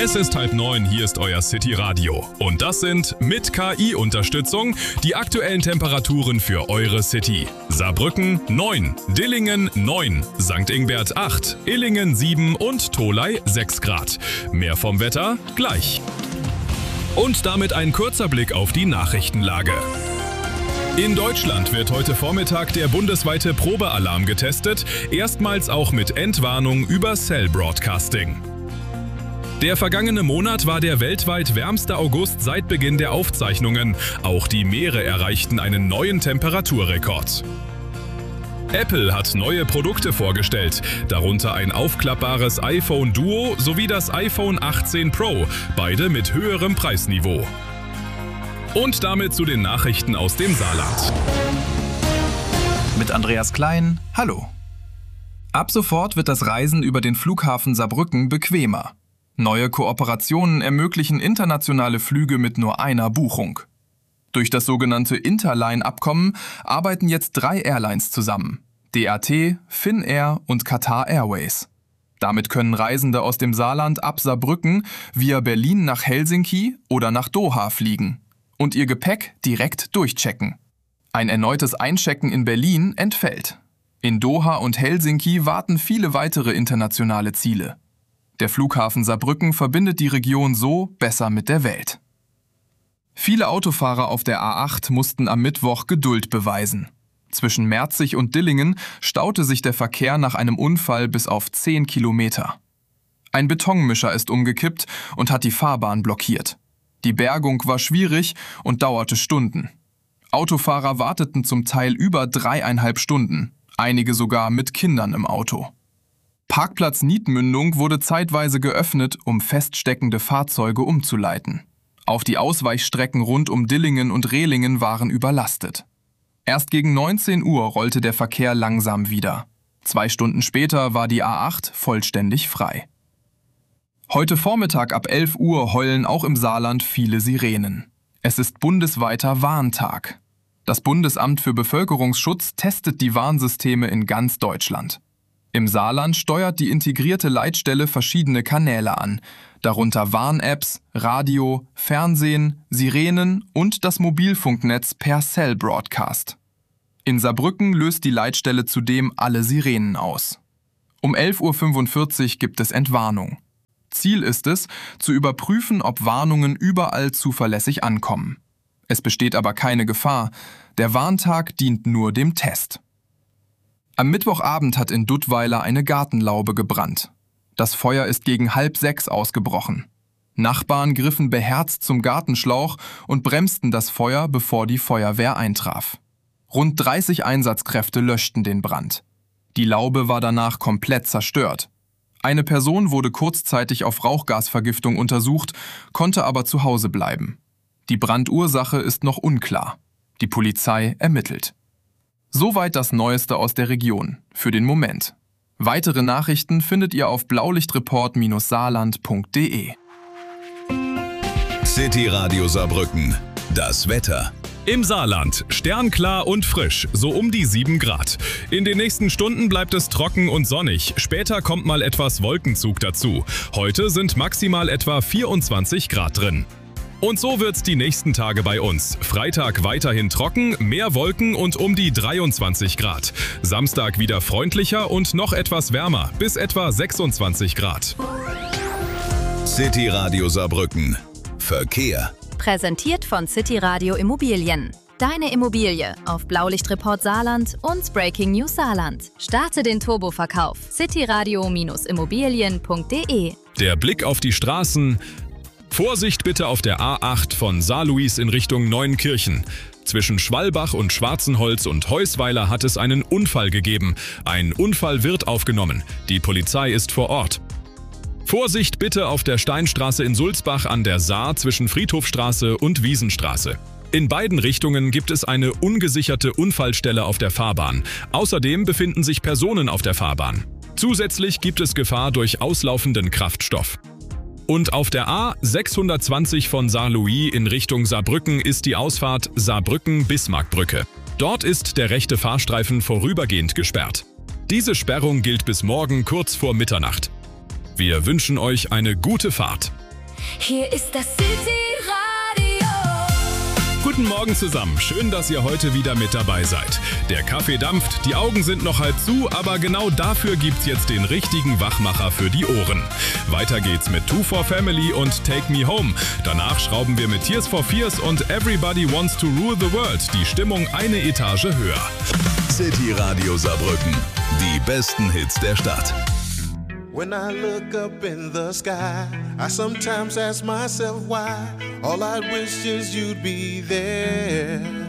Es ist 8:30, hier ist euer City Radio. Und das sind mit KI-Unterstützung die aktuellen Temperaturen für eure City. Saarbrücken 9, Dillingen 9, St. Ingbert 8, Illingen 7 und Tholey 6 Grad. Mehr vom Wetter gleich. Und damit ein kurzer Blick auf die Nachrichtenlage. In Deutschland wird heute Vormittag der bundesweite Probealarm getestet, erstmals auch mit Entwarnung über Cell Broadcasting. Der vergangene Monat war der weltweit wärmste August seit Beginn der Aufzeichnungen. Auch die Meere erreichten einen neuen Temperaturrekord. Apple hat neue Produkte vorgestellt, darunter ein aufklappbares iPhone Duo sowie das iPhone 18 Pro, beide mit höherem Preisniveau. Und damit zu den Nachrichten aus dem Saarland. Mit Andreas Klein, hallo. Ab sofort wird das Reisen über den Flughafen Saarbrücken bequemer. Neue Kooperationen ermöglichen internationale Flüge mit nur einer Buchung. Durch das sogenannte Interline-Abkommen arbeiten jetzt 3 Airlines zusammen: DAT, Finnair und Qatar Airways. Damit können Reisende aus dem Saarland ab Saarbrücken via Berlin nach Helsinki oder nach Doha fliegen und ihr Gepäck direkt durchchecken. Ein erneutes Einchecken in Berlin entfällt. In Doha und Helsinki warten viele weitere internationale Ziele. Der Flughafen Saarbrücken verbindet die Region so besser mit der Welt. Viele Autofahrer auf der A8 mussten am Mittwoch Geduld beweisen. Zwischen Merzig und Dillingen staute sich der Verkehr nach einem Unfall bis auf 10 Kilometer. Ein Betonmischer ist umgekippt und hat die Fahrbahn blockiert. Die Bergung war schwierig und dauerte Stunden. Autofahrer warteten zum Teil über 3,5 Stunden, einige sogar mit Kindern im Auto. Parkplatz Niedmündung wurde zeitweise geöffnet, um feststeckende Fahrzeuge umzuleiten. Auch die Ausweichstrecken rund um Dillingen und Rehlingen waren überlastet. Erst gegen 19 Uhr rollte der Verkehr langsam wieder. 2 Stunden später war die A8 vollständig frei. Heute Vormittag ab 11 Uhr heulen auch im Saarland viele Sirenen. Es ist bundesweiter Warntag. Das Bundesamt für Bevölkerungsschutz testet die Warnsysteme in ganz Deutschland. Im Saarland steuert die integrierte Leitstelle verschiedene Kanäle an, darunter Warn-Apps, Radio, Fernsehen, Sirenen und das Mobilfunknetz per Cell Broadcast. In Saarbrücken löst die Leitstelle zudem alle Sirenen aus. Um 11:45 Uhr gibt es Entwarnung. Ziel ist es, zu überprüfen, ob Warnungen überall zuverlässig ankommen. Es besteht aber keine Gefahr. Der Warntag dient nur dem Test. Am Mittwochabend hat in Duttweiler eine Gartenlaube gebrannt. Das Feuer ist gegen 5:30 ausgebrochen. Nachbarn griffen beherzt zum Gartenschlauch und bremsten das Feuer, bevor die Feuerwehr eintraf. Rund 30 Einsatzkräfte löschten den Brand. Die Laube war danach komplett zerstört. Eine Person wurde kurzzeitig auf Rauchgasvergiftung untersucht, konnte aber zu Hause bleiben. Die Brandursache ist noch unklar. Die Polizei ermittelt. Soweit das Neueste aus der Region, für den Moment. Weitere Nachrichten findet ihr auf blaulichtreport-saarland.de. City Radio Saarbrücken. Das Wetter. Im Saarland sternklar und frisch, so um die 7 Grad. In den nächsten Stunden bleibt es trocken und sonnig. Später kommt mal etwas Wolkenzug dazu. Heute sind maximal etwa 24 Grad drin. Und so wird's die nächsten Tage bei uns. Freitag weiterhin trocken, mehr Wolken und um die 23 Grad. Samstag wieder freundlicher und noch etwas wärmer, bis etwa 26 Grad. City Radio Saarbrücken. Verkehr. Präsentiert von City Radio Immobilien. Deine Immobilie auf Blaulichtreport Saarland und Breaking News Saarland. Starte den Turboverkauf. cityradio-immobilien.de. Der Blick auf die Straßen. Vorsicht bitte auf der A8 von Saarlouis in Richtung Neuenkirchen. Zwischen Schwalbach und Schwarzenholz und Heusweiler hat es einen Unfall gegeben. Ein Unfall wird aufgenommen. Die Polizei ist vor Ort. Vorsicht bitte auf der Steinstraße in Sulzbach an der Saar zwischen Friedhofstraße und Wiesenstraße. In beiden Richtungen gibt es eine ungesicherte Unfallstelle auf der Fahrbahn. Außerdem befinden sich Personen auf der Fahrbahn. Zusätzlich gibt es Gefahr durch auslaufenden Kraftstoff. Und auf der A620 von Saarlouis in Richtung Saarbrücken ist die Ausfahrt Saarbrücken-Bismarckbrücke. Dort ist der rechte Fahrstreifen vorübergehend gesperrt. Diese Sperrung gilt bis morgen kurz vor Mitternacht. Wir wünschen euch eine gute Fahrt. Hier ist das City-Radio. Guten Morgen zusammen, schön, dass ihr heute wieder mit dabei seid. Der Kaffee dampft, die Augen sind noch halb zu, aber genau dafür gibt's jetzt den richtigen Wachmacher für die Ohren. Weiter geht's mit Two for Family und Take Me Home. Danach schrauben wir mit Tears for Fears und Everybody Wants to Rule the World die Stimmung eine Etage höher. City Radio Saarbrücken. Die besten Hits der Stadt. When I look up in the sky, I sometimes ask myself why. All I wish is you'd be there.